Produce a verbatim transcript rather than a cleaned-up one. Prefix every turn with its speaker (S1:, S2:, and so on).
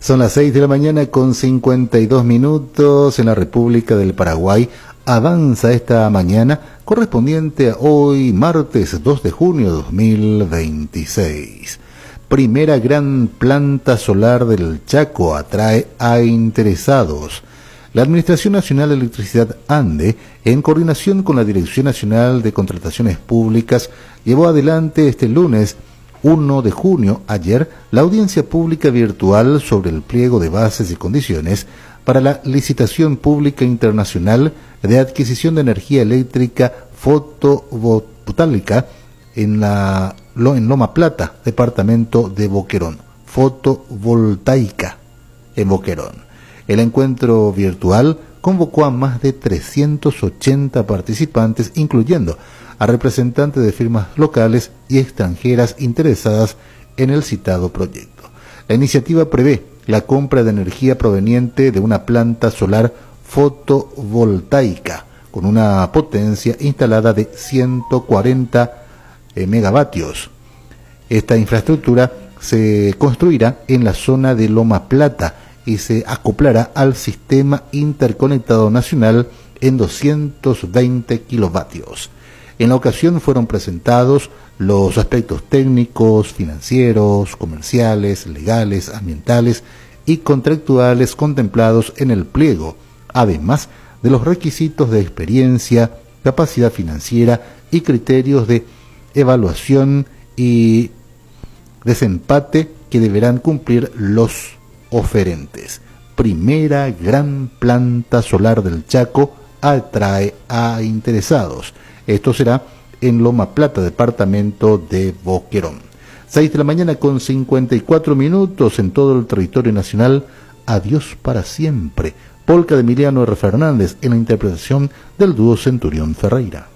S1: Son las seis de la mañana con cincuenta y dos minutos en la República del Paraguay. Avanza esta mañana correspondiente a hoy, martes dos de junio de dos mil veintiséis. Primera gran planta solar del Chaco atrae a interesados. La Administración Nacional de Electricidad ANDE, en coordinación con la Dirección Nacional de Contrataciones Públicas, llevó adelante este lunes uno de junio, ayer, la audiencia pública virtual sobre el pliego de bases y condiciones para la licitación pública internacional de adquisición de energía eléctrica fotovoltaica en, la, en Loma Plata, departamento de Boquerón. Fotovoltaica en Boquerón. El encuentro virtual convocó a más de trescientos ochenta participantes, incluyendo a representantes de firmas locales y extranjeras interesadas en el citado proyecto. La iniciativa prevé la compra de energía proveniente de una planta solar fotovoltaica con una potencia instalada de ciento cuarenta eh, megavatios. Esta infraestructura se construirá en la zona de Loma Plata y se acoplará al sistema interconectado nacional en doscientos veinte kilovatios. En la ocasión fueron presentados los aspectos técnicos, financieros, comerciales, legales, ambientales y contractuales contemplados en el pliego, además de los requisitos de experiencia, capacidad financiera y criterios de evaluación y desempate que deberán cumplir los oferentes. Primera gran planta solar del Chaco atrae a interesados. Esto será en Loma Plata, departamento de Boquerón. seis de la mañana con cincuenta y cuatro minutos en todo el territorio nacional. Adiós para siempre. Polca de Emiliano R. Fernández en la interpretación del dúo Centurión Ferreira.